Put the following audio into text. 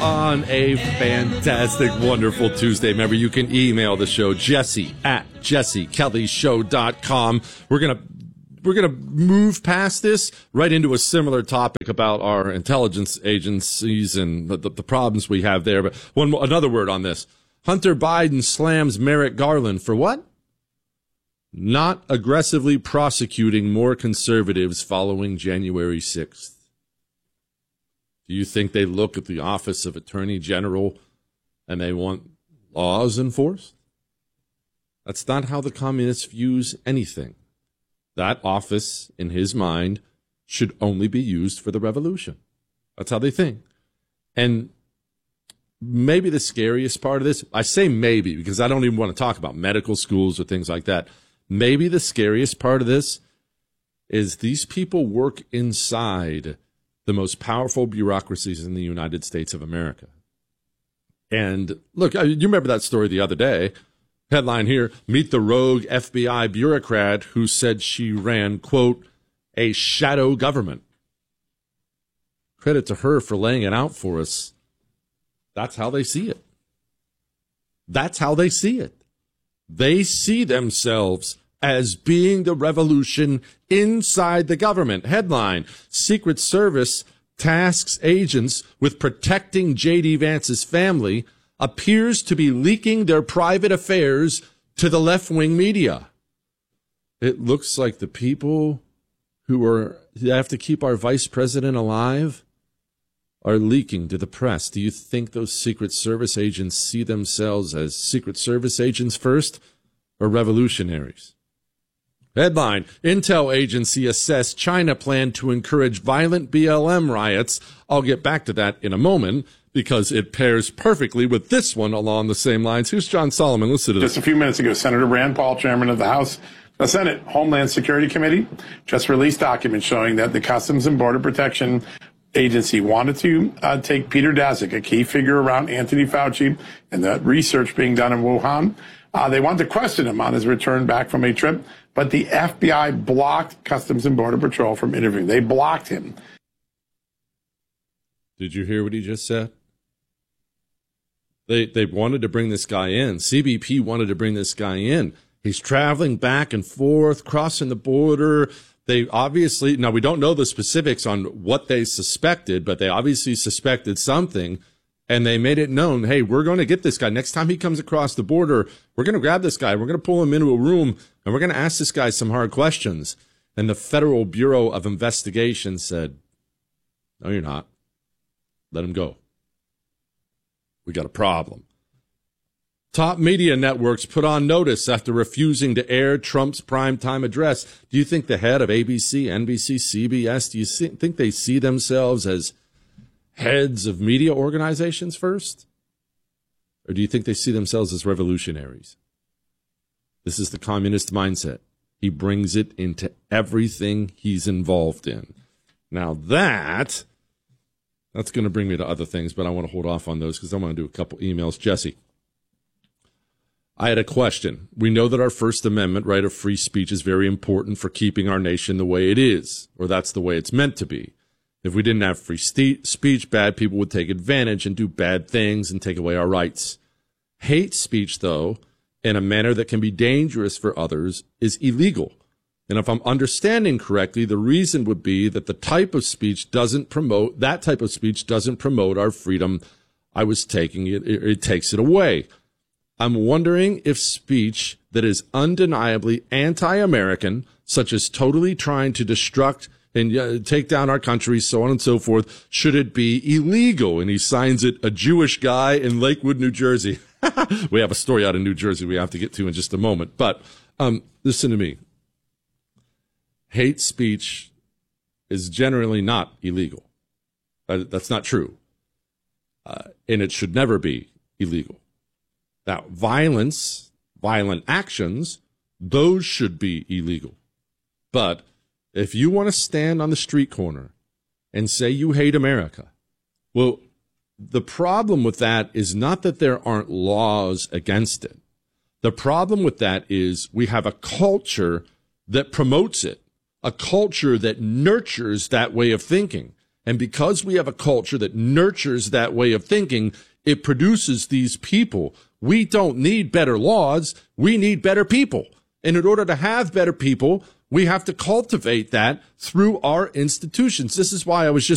on a fantastic, wonderful Tuesday. Remember, you can email the show, jesse@jessekellyshow.com. We're going to move past this right into a similar topic about our intelligence agencies and the problems we have there. But another word on this. Hunter Biden slams Merrick Garland for what? Not aggressively prosecuting more conservatives following January 6th. Do you think they look at the office of Attorney General and they want laws enforced? That's not how the communist views anything. That office, in his mind, should only be used for the revolution. That's how they think. And maybe the scariest part of this, I say maybe because I don't even want to talk about medical schools or things like that. Maybe the scariest part of this is these people work inside the most powerful bureaucracies in the United States of America. And look, you remember that story the other day. Headline here, meet the rogue FBI bureaucrat who said she ran, quote, a shadow government. Credit to her for laying it out for us. That's how they see it. That's how they see it. They see themselves as being the revolution inside the government. Headline, Secret Service tasks agents with protecting J.D. Vance's family, appears to be leaking their private affairs to the left-wing media. It looks like the people who have to keep our vice president alive are leaking to the press. Do you think those Secret Service agents see themselves as Secret Service agents first or revolutionaries? Headline, Intel agency assess China plan to encourage violent BLM riots. I'll get back to that in a moment because it pairs perfectly with this one along the same lines. Here's John Solomon. Listen to this. Just a few minutes ago, Senator Rand Paul, chairman of the Senate Homeland Security Committee, just released documents showing that the Customs and Border Protection Agency wanted to take Peter Daszak, a key figure around Anthony Fauci and the research being done in Wuhan. They wanted to question him on his return back from a trip, but the FBI blocked Customs and Border Patrol from interviewing. They blocked him. Did you hear what he just said? They wanted to bring this guy in. CBP wanted to bring this guy in. He's traveling back and forth, crossing the border. They obviously, now we don't know the specifics on what they suspected, but they obviously suspected something. And they made it known, hey, we're going to get this guy. Next time he comes across the border, we're going to grab this guy. We're going to pull him into a room, and we're going to ask this guy some hard questions. And the Federal Bureau of Investigation said, no, you're not. Let him go. We got a problem. Top media networks put on notice after refusing to air Trump's primetime address. Do you think the head of ABC, NBC, CBS, do you think they see themselves as heads of media organizations first? Or do you think they see themselves as revolutionaries? This is the communist mindset. He brings it into everything he's involved in. Now that's going to bring me to other things, but I want to hold off on those because I want to do a couple emails. Jesse, I had a question. We know that our First Amendment right of free speech is very important for keeping our nation the way it is, or that's the way it's meant to be. If we didn't have free speech, bad people would take advantage and do bad things and take away our rights. Hate speech, though, in a manner that can be dangerous for others, is illegal. And if I'm understanding correctly, the reason would be that that type of speech doesn't promote our freedom. I was taking it, it takes it away. I'm wondering if speech that is undeniably anti-American, such as totally trying to destruct and take down our country, so on and so forth, should it be illegal? And he signs it, a Jewish guy in Lakewood, New Jersey. We have a story out of New Jersey we have to get to in just a moment. But listen to me. Hate speech is generally not illegal. That's not true. And it should never be illegal. Now, violent actions, those should be illegal. But if you want to stand on the street corner and say you hate America, well, the problem with that is not that there aren't laws against it. The problem with that is we have a culture that promotes it, a culture that nurtures that way of thinking. And because we have a culture that nurtures that way of thinking, it produces these people. We don't need better laws. We need better people. And in order to have better people, we have to cultivate that through our institutions. This is why I was just